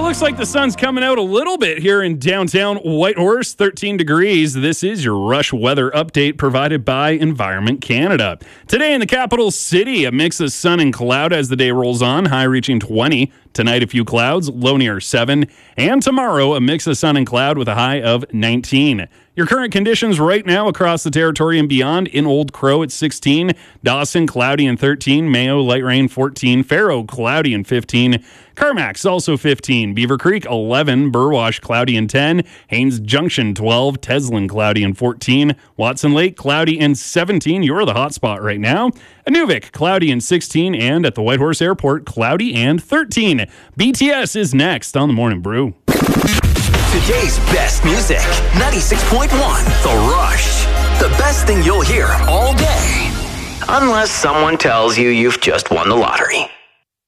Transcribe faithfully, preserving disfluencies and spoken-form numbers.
looks like the sun's coming out a little bit here in downtown Whitehorse, thirteen degrees. This is your Rush weather update provided by Environment Canada. Today in the capital city, a mix of sun and cloud as the day rolls on, high reaching twenty. Tonight, a few clouds, low near seven. And tomorrow, a mix of sun and cloud with a high of nineteen. Your current conditions right now across the territory and beyond: in Old Crow at sixteen, Dawson cloudy and thirteen, Mayo light rain fourteen, Faro cloudy and fifteen, Carmack's also fifteen, Beaver Creek eleven, Burwash cloudy and ten, Haines Junction twelve, Teslin cloudy and fourteen, Watson Lake cloudy and seventeen. You're the hot spot right now. Inuvik cloudy and sixteen, and at the Whitehorse Airport cloudy and thirteen. B T S is next on the Morning Brew. Today's best music, ninety-six point one The Rush. The best thing you'll hear all day. Unless someone tells you you've just won the lottery.